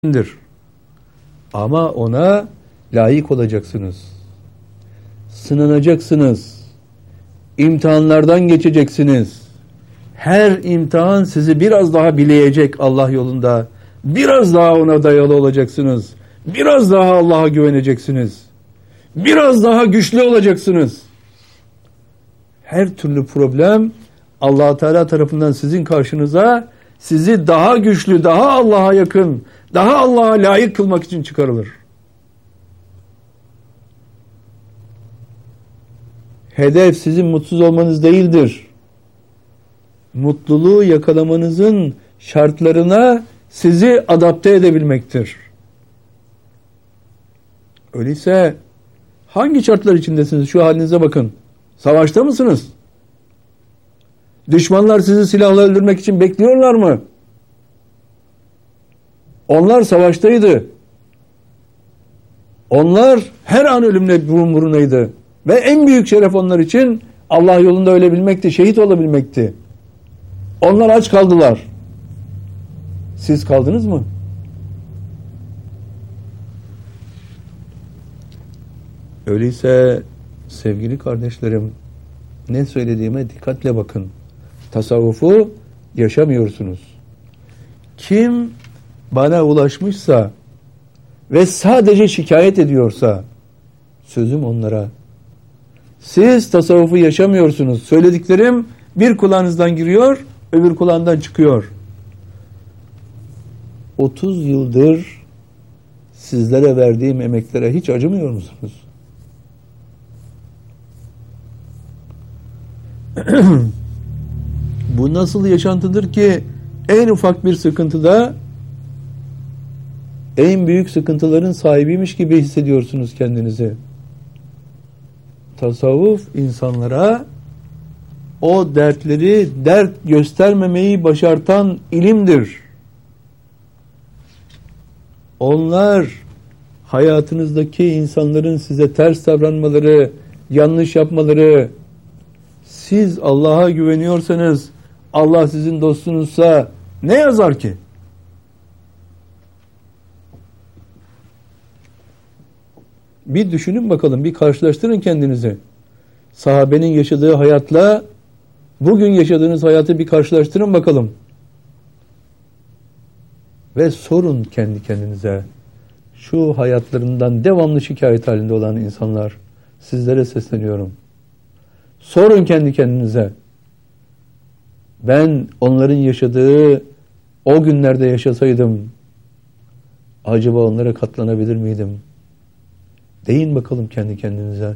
Ama ona layık olacaksınız. Sınanacaksınız. İmtihanlardan geçeceksiniz. Her imtihan sizi biraz daha bileyecek Allah yolunda. Biraz daha ona dayalı olacaksınız. Biraz daha Allah'a güveneceksiniz. Biraz daha güçlü olacaksınız. Her türlü problem Allah Teala tarafından sizin karşınıza sizi daha güçlü, daha Allah'a yakın, daha Allah'a layık kılmak için çıkarılır. Hedef sizin mutsuz olmanız değildir. Mutluluğu yakalamanızın şartlarına sizi adapte edebilmektir. Öyleyse hangi şartlar içindesiniz? Şu halinize bakın. Savaşta mısınız? Düşmanlar sizi silahla öldürmek için bekliyorlar mı? Onlar savaştaydı. Onlar her an ölümle burun burunaydı. Ve en büyük şeref onlar için Allah yolunda ölebilmekti, şehit olabilmekti. Onlar aç kaldılar. Siz kaldınız mı? Öyleyse sevgili kardeşlerim, ne söylediğime dikkatle bakın. Tasavvufu yaşamıyorsunuz. Kim bana ulaşmışsa ve sadece şikayet ediyorsa sözüm onlara. Siz tasavvufu yaşamıyorsunuz. Söylediklerim bir kulağınızdan giriyor, öbür kulağından çıkıyor. 30 yıldır sizlere verdiğim emeklere hiç acımıyor musunuz? Bu nasıl yaşantıdır ki en ufak bir sıkıntıda en büyük sıkıntıların sahibiymiş gibi hissediyorsunuz kendinizi. Tasavvuf insanlara o dertleri dert göstermemeyi başartan ilimdir. Onlar hayatınızdaki insanların size ters davranmaları, yanlış yapmaları, siz Allah'a güveniyorsanız, Allah sizin dostunuzsa ne yazar ki? Bir düşünün bakalım, bir karşılaştırın kendinizi. Sahabenin yaşadığı hayatla bugün yaşadığınız hayatı bir karşılaştırın bakalım. Ve sorun kendi kendinize. Şu hayatlarından devamlı şikayet halinde olan insanlar, sizlere sesleniyorum. Sorun kendi kendinize. Ben onların yaşadığı o günlerde yaşasaydım, acaba onlara katlanabilir miydim? Deyin bakalım kendi kendinize.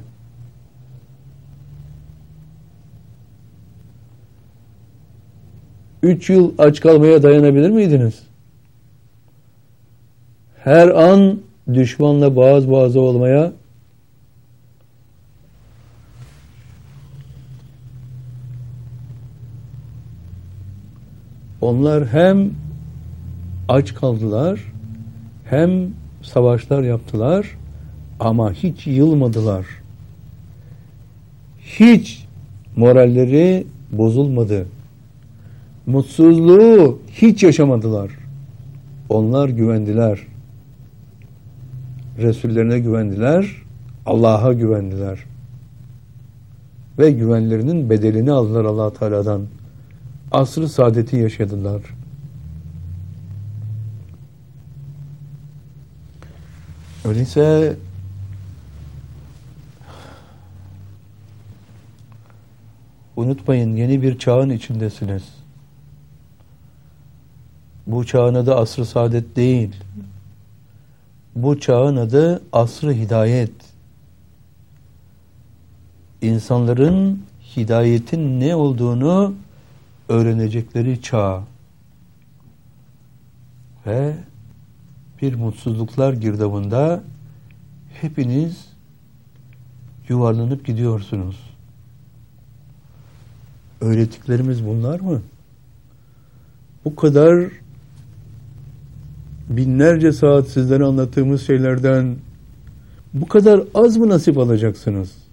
Üç yıl aç kalmaya dayanabilir miydiniz? Her an düşmanla boğaz boğaza olmaya, onlar hem aç kaldılar, hem savaşlar yaptılar ama hiç yılmadılar. Hiç moralleri bozulmadı. Mutsuzluğu hiç yaşamadılar. Onlar güvendiler. Resullerine güvendiler, Allah'a güvendiler. Ve güvenlerinin bedelini aldılar Allah Teala'dan. Asr-ı saadeti yaşadılar. Öyleyse unutmayın, yeni bir çağın içindesiniz. Bu çağın adı asr-ı saadet değil. Bu çağın adı asr-ı hidayet. İnsanların hidayetin ne olduğunu öğrenecekleri çağ. Ve bir mutsuzluklar girdabında hepiniz yuvarlanıp gidiyorsunuz. Öğrettiklerimiz bunlar mı? Bu kadar binlerce saat sizlere anlattığımız şeylerden bu kadar az mı nasip alacaksınız?